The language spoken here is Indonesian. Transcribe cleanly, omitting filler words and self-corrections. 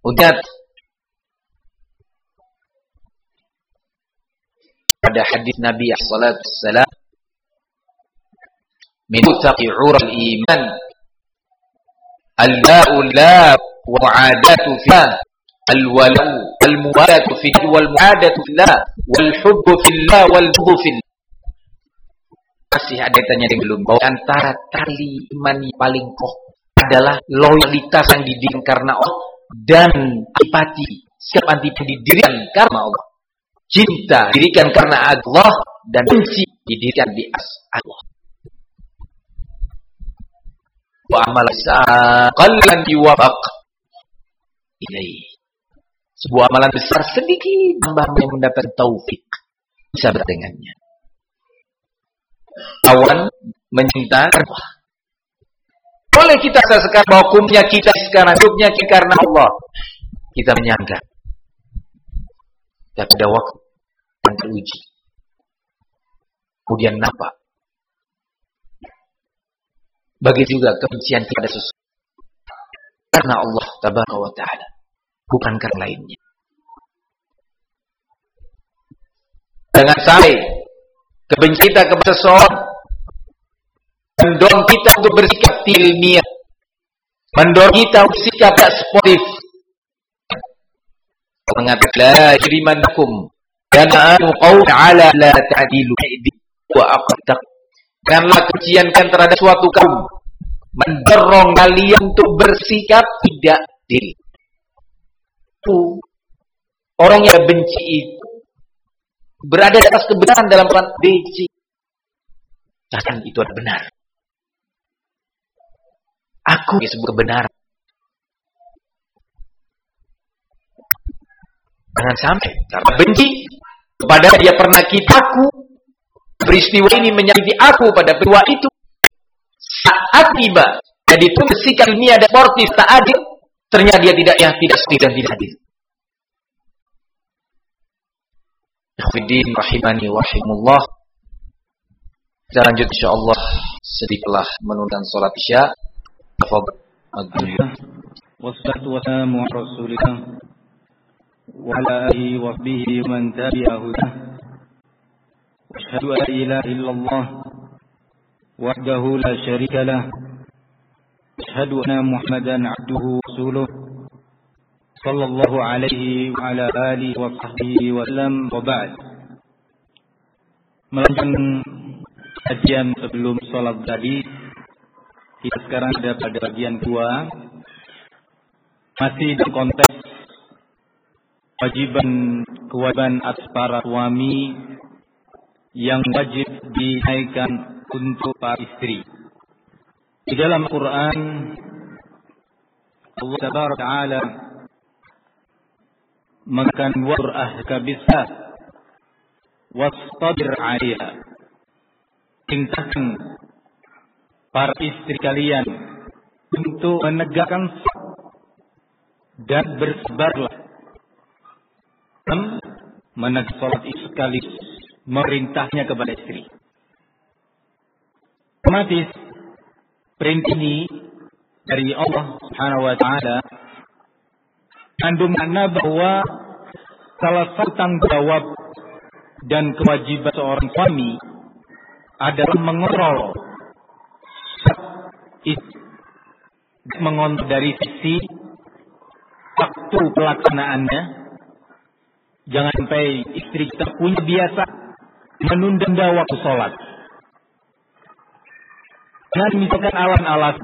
Udat pada hadis Nabi sallallahu alaihi wasallam, min taqi'ur al-iman al-la'u la wa mu'adatu fillah al-walau al-muwalatu fillah wal mu'adatu fillah wal hubbu fillah wal bughdu fillah. Masih ada tanya yang belum, bahwa antara tali iman yang paling kokoh adalah loyalitas yang didirikan karena Allah dan antipati, sikap antipati didirikan karena Allah. Cinta didirikan karena Allah dan benci didirikan di atas Allah. Wa amal qallan yuwafaq ilaihi. Sebuah amalan besar sedikit hamba yang mendapat taufik bisa berdengannya. Awan mencinta Allah. Boleh kita sekarang bahwa hukumnya kita sekarang, hidupnya kita karena Allah. Kita menyangka. Dan pada waktu yang teruji. Kemudian nampak. Bagi juga kebencian kepada sesuatu. Karena Allah Tabaraka wa Ta'ala. Bukan karena lainnya. Jangan sampai kebencian kita kepada seseorang mendorong kita untuk bersikap ilmiah, mendorong kita untuk bersikap tak sportif. Mengatakan la yajrimannakum shana'anu qaumin 'ala la ta'dilu wa aqtaq. Karena kebencian kan terhadap suatu kaum mendorong kalian untuk bersikap tidak adil. Orang yang benci itu berada di atas kebenaran dalam peran benci. Bahkan itu adalah benar. Aku disebut kebenaran. Jangan sampai karena benci kepada dia pernah kitaku, peristiwa ini menyakiti aku pada peristiwa itu. Saat tiba, jadi itu bersikap ilmiah dan sportif tak adil, ternyata dia tidak setia dan tidak adil. Ikhwidin rahimani wahimullah. Kita lanjut insyaallah setelah menunaikan salat Isya. Wassalatu wassalamu ala Rasulillah wa ala alihi wa sahbihi man tabi'ahu. Asyhadu an la ilaha illallah wahdahu la syarika lah. Asyhadu anna Muhammadan 'abduhu wa rasuluh. Sallallahu alaihi wa ala alihi wa sahbihi wa sallam. Wa ba'd. Melanjutkan kajian sebelum salat tadi, kita sekarang ada pada bagian kedua, masih dalam konteks kewajiban atas para suami yang wajib dinaikkan untuk para istri. Di dalam Al-Quran, Allah Tabaraka Ta'ala mengatakan wa'rahka bisah wastabir 'alaiha. Perintahkan para istri kalian untuk menegakkan dan bersabarlah menegakkan salat sekaligus merintahnya kepada istri. Otomatis perintah ini dari Allah Subhanahu wa Ta'ala mengandung makna bahwa salah satu tanggung jawab dan kewajiban seorang suami adalah mengontrol dari sisi waktu pelaksanaannya. Jangan sampai istri kita punya biasa menunda waktu sholat. Jangan misalkan alas-alas